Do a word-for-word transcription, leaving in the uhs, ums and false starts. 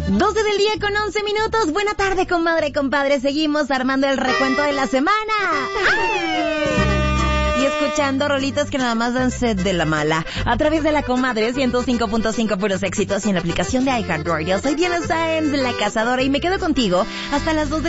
doce del día con once minutos. Buena tarde, comadre, compadre. Seguimos armando el recuento de la semana. Y escuchando rolitas que nada más dan sed de la mala. A través de la comadre ciento cinco punto cinco puros éxitos y en la aplicación de iHeartRadio. Soy Diana Sáenz, la cazadora, y me quedo contigo hasta las dos de